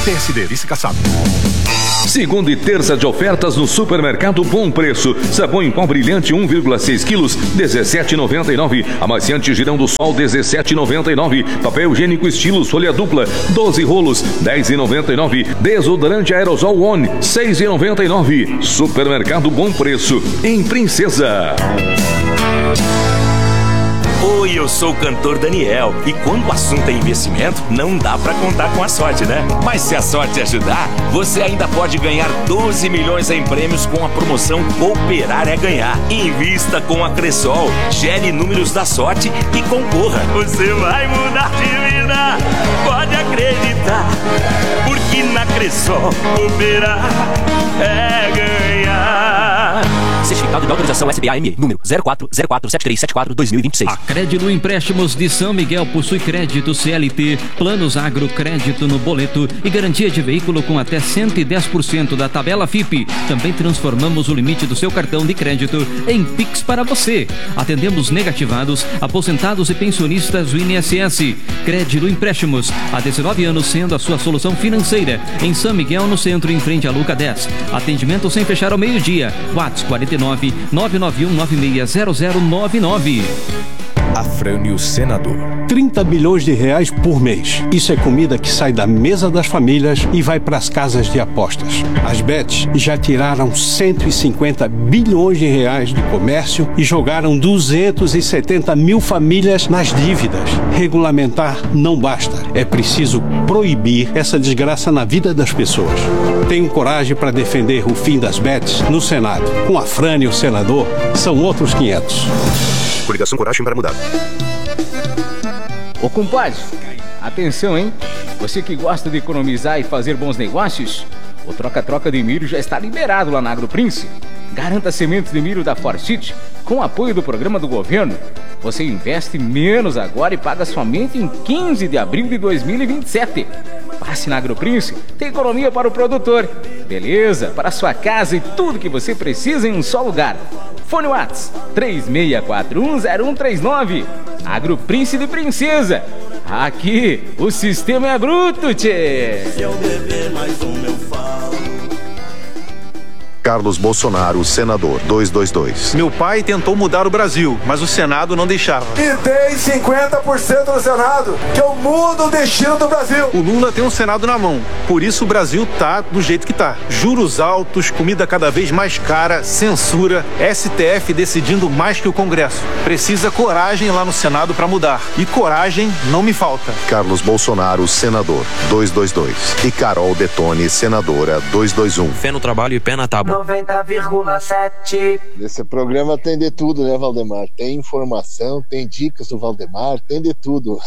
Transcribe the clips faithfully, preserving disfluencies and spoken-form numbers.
T S D, vice caçado. Segunda e terça de ofertas no Supermercado Bom Preço. Sabão em pó brilhante um vírgula seis quilos, dezessete reais e noventa e nove centavos. Amaciante Girão do Sol, dezessete reais e noventa e nove centavos. Papel higiênico Estilos folha dupla, doze rolos, dez reais e noventa e nove centavos. Desodorante Aerosol One, seis reais e noventa e nove centavos. Supermercado Bom Preço, em Princesa. Oi, eu sou o cantor Daniel e quando o assunto é investimento, não dá pra contar com a sorte, né? Mas se a sorte ajudar, você ainda pode ganhar doze milhões em prêmios com a promoção Cooperar é Ganhar. Invista com a Cressol, gere números da sorte e concorra. Você vai mudar de vida, pode acreditar, porque na Cressol Cooperar é ganhar. Certificado de autorização S B A M E, número zero quatro zero quatro sete três sete quatro barra dois mil e vinte e seis. A Crédito Empréstimos de São Miguel possui crédito C L T, planos agro, crédito no boleto e garantia de veículo com até cento e dez por cento da tabela F I P. Também transformamos o limite do seu cartão de crédito em Pix para você. Atendemos negativados, aposentados e pensionistas do I N S S. Crédito Empréstimos, há dezenove anos sendo a sua solução financeira. Em São Miguel, no centro, em frente à Luca dez. Atendimento sem fechar ao meio-dia. WhatsApp quarenta e nove, nove nove um nove seis zero zero nove nove. Afrânio Senador. trinta bilhões de reais por mês. Isso é comida que sai da mesa das famílias e vai para as casas de apostas. As bets já tiraram cento e cinquenta bilhões de reais do comércio e jogaram duzentos e setenta mil famílias nas dívidas. Regulamentar não basta. É preciso proibir essa desgraça na vida das pessoas. Tenho coragem para defender o fim das bets no Senado. Com Afrânio Senador, são outros quinhentos. Coligação Coragem para Mudar. Ô compadre, atenção, hein? Você que gosta de economizar e fazer bons negócios, o troca-troca de milho já está liberado lá na AgroPrince. Garanta sementes de milho da Forsyth com apoio do programa do governo. Você investe menos agora e paga somente em quinze de abril de dois mil e vinte e sete. Passe na AgroPrince, tem economia para o produtor, beleza, para a sua casa e tudo que você precisa em um só lugar. Fone WhatsApp três seis quatro um zero um três nove. AgroPrince de Princesa. Aqui o sistema é bruto, tchê. Se eu beber mais um, eu falo. Carlos Bolsonaro, senador, duzentos e vinte e dois. Meu pai tentou mudar o Brasil, mas o Senado não deixava. E tem cinquenta por cento no Senado, que eu mudo o destino do Brasil. O Lula tem um Senado na mão, por isso o Brasil tá do jeito que tá. Juros altos, comida cada vez mais cara, censura, S T F decidindo mais que o Congresso. Precisa coragem lá no Senado para mudar. E coragem não me falta. Carlos Bolsonaro, senador, duzentos e vinte e dois. E Carol Detone, senadora, duzentos e vinte e um. Fé no trabalho e pé na tábua. noventa vírgula sete. Esse programa tem de tudo, né, Valdemar? Tem informação, tem dicas do Valdemar, tem de tudo.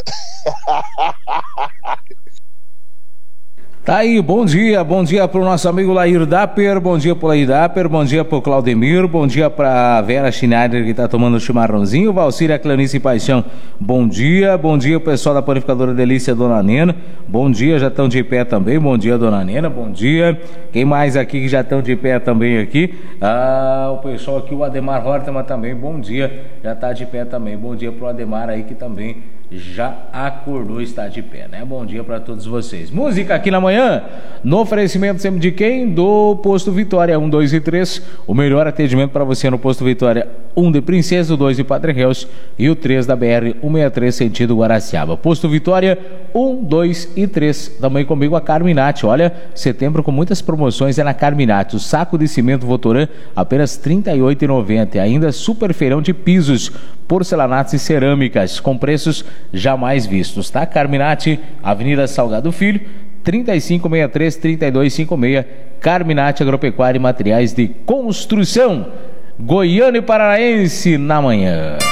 Tá aí, bom dia, bom dia pro nosso amigo Lair Dapper, bom dia pro Lair Dapper, bom dia pro Claudemir, bom dia pra Vera Schneider que tá tomando chimarrãozinho, Valcíria Clanice Paixão, bom dia, bom dia pro pessoal da Panificadora Delícia, Dona Nena, bom dia, já estão de pé também, bom dia Dona Nena, bom dia, quem mais aqui que já estão de pé também aqui, ah, o pessoal aqui, o Ademar Hortman também, bom dia, já tá de pé também, bom dia pro Ademar aí que também já acordou e está de pé, né? Bom dia para todos vocês. Música aqui na manhã, no oferecimento sempre de quem? Do Posto Vitória um, dois e três. O melhor atendimento para você no Posto Vitória um de Princesa, o dois de Padre Reus e o três da B R cento e sessenta e três sentido Guaraciaba. Posto Vitória um, dois e três. Também comigo a Carminati. Olha, setembro com muitas promoções é na Carminati. O saco de cimento Votoran apenas trinta e oito reais e noventa centavos. Ainda super feirão de pisos, porcelanatos e cerâmicas com preços jamais vistos, tá? Carminati, Avenida Salgado Filho, trinta e cinco sessenta e três, trinta e dois cinquenta e seis. Carminati Agropecuária e Materiais de Construção. Goiano e Paranaense na manhã.